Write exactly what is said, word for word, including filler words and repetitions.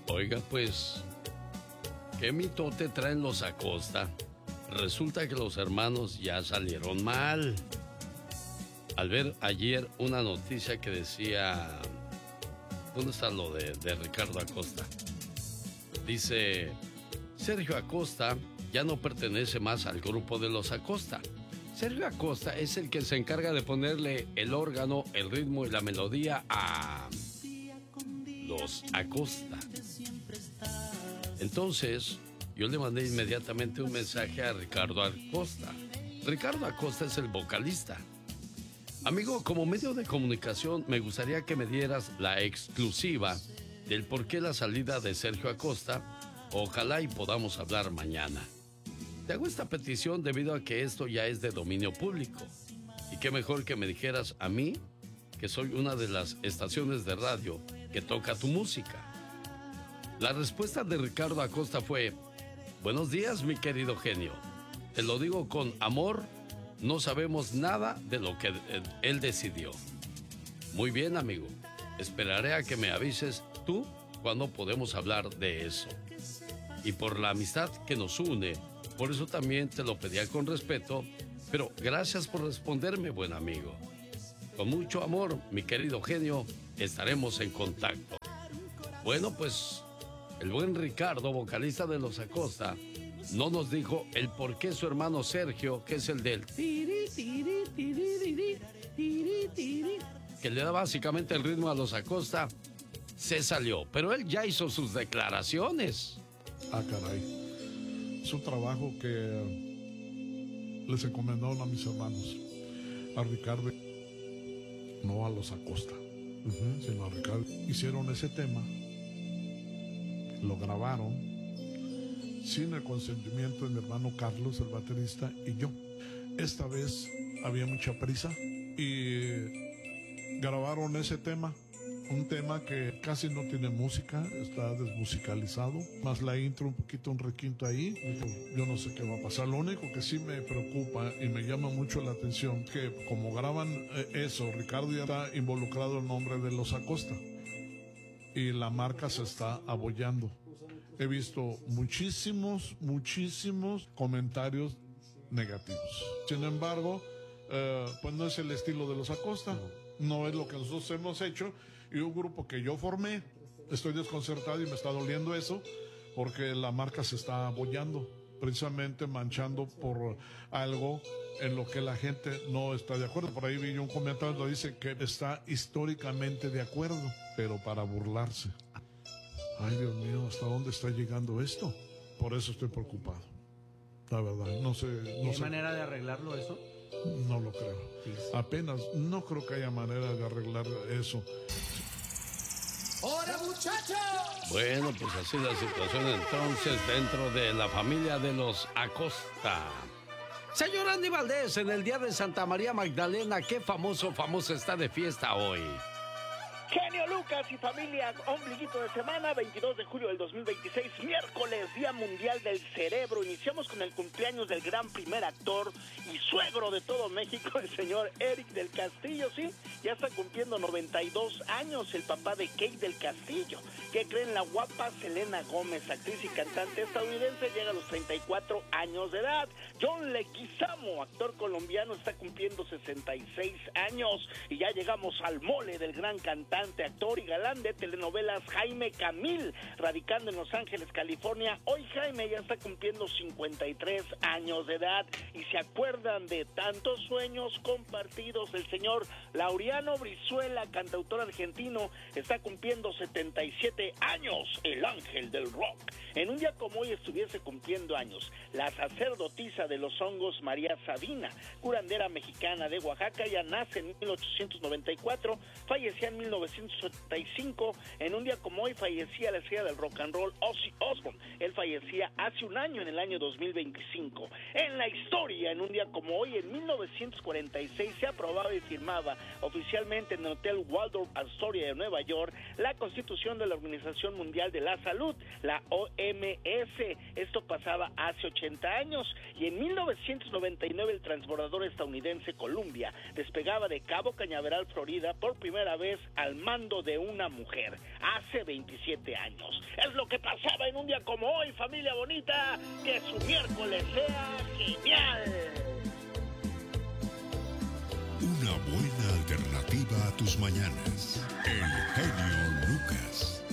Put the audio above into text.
Oiga, pues, ¿qué mitote traen los Acosta? Resulta que los hermanos ya salieron mal. Al ver ayer una noticia que decía... ¿Dónde está lo de, de Ricardo Acosta? Dice, Sergio Acosta ya no pertenece más al grupo de los Acosta. Sergio Acosta es el que se encarga de ponerle el órgano, el ritmo y la melodía a los Acosta. Entonces, yo le mandé inmediatamente un mensaje a Ricardo Acosta. Ricardo Acosta es el vocalista. Amigo, como medio de comunicación, me gustaría que me dieras la exclusiva del por qué la salida de Sergio Acosta. Ojalá y podamos hablar mañana. Te hago esta petición debido a que esto ya es de dominio público. Y qué mejor que me dijeras a mí, que soy una de las estaciones de radio que toca tu música. La respuesta de Ricardo Acosta fue: buenos días, mi querido genio. Te lo digo con amor, no sabemos nada de lo que él decidió. Muy bien, amigo. Esperaré a que me avises tú cuando podemos hablar de eso. Y por la amistad que nos une, por eso también te lo pedía con respeto, pero gracias por responderme, buen amigo. Con mucho amor, mi querido genio, estaremos en contacto. Bueno, pues el buen Ricardo, vocalista de los Acosta, no nos dijo el por qué su hermano Sergio, que es el del tiri, tiri, tiri, tiri, tiri, que le da básicamente el ritmo a los Acosta, se salió. Pero él ya hizo sus declaraciones. Ah, caray. Es un trabajo que les encomendaron a mis hermanos, a Ricardo, no a los Acosta, uh-huh. sino a Ricardo. Hicieron ese tema, lo grabaron sin el consentimiento de mi hermano Carlos, el baterista, y yo. Esta vez había mucha prisa y grabaron ese tema, un tema que casi no tiene música, está desmusicalizado, más la intro, un poquito un requinto ahí. Yo no sé qué va a pasar. Lo único que sí me preocupa y me llama mucho la atención, que como graban eso, Ricardo ya está involucrado el nombre de los Acosta y la marca se está abollando. He visto muchísimos, muchísimos comentarios negativos. Sin embargo, eh, pues no es el estilo de los Acosta, no es lo que nosotros hemos hecho. Y un grupo que yo formé, estoy desconcertado y me está doliendo eso, porque la marca se está abollando, precisamente manchando por algo en lo que la gente no está de acuerdo. Por ahí vi un comentario donde dice que está históricamente de acuerdo, pero para burlarse. Ay, Dios mío, ¿hasta dónde está llegando esto? Por eso estoy preocupado, la verdad. No sé. No ¿Hay sé. manera de arreglarlo eso? No lo creo. Sí. Apenas, no creo que haya manera de arreglar eso. ¡Hola, muchachos! Bueno, pues así la situación entonces dentro de la familia de los Acosta. Señor Andy Valdés, en el día de Santa María Magdalena, ¿qué famoso, famoso está de fiesta hoy? Genio Lucas y familia, ombliguito de semana, veintidós de julio del dos mil veintiséis, miércoles, Día Mundial del Cerebro. Iniciamos con el cumpleaños del gran primer actor y suegro de todo México, el señor Eric del Castillo, sí, ya está cumpliendo noventa y dos años, el papá de Kate del Castillo. ¿Qué creen? La guapa Selena Gómez, actriz y cantante estadounidense, llega a los treinta y cuatro años de edad. John Leguizamo, actor colombiano, está cumpliendo sesenta y seis años. Y ya llegamos al mole del gran cantante, actor y galán de telenovelas Jaime Camil, radicando en Los Ángeles, California. Hoy Jaime ya está cumpliendo cincuenta y tres años de edad. Y se acuerdan de tantos sueños compartidos, el señor Laureano Brizuela, cantautor argentino, está cumpliendo setenta y siete años, el ángel del rock. En un día como hoy estuviese cumpliendo años la sacerdotisa de los hongos María Sabina, curandera mexicana de Oaxaca. Ya nace en mil ochocientos noventa y cuatro, fallecía en mil novecientos setenta y cinco. En un día como hoy fallecía la estrella del rock and roll Ozzy Osbourne. Él fallecía hace un año, en el año dos mil veinticinco. En la historia, en un día como hoy, en mil novecientos cuarenta y seis, se aprobaba y firmaba oficialmente en el Hotel Waldorf Astoria de Nueva York la Constitución de la Organización Mundial de la Salud, la O M S. Esto pasaba hace ochenta años. Y en mil novecientos noventa y nueve el transbordador estadounidense Columbia despegaba de Cabo Cañaveral, Florida, por primera vez al mando de una mujer hace veintisiete años. Es lo que pasaba en un día como hoy, familia bonita. Que su miércoles sea genial. Una buena alternativa a tus mañanas. El genio Lucas.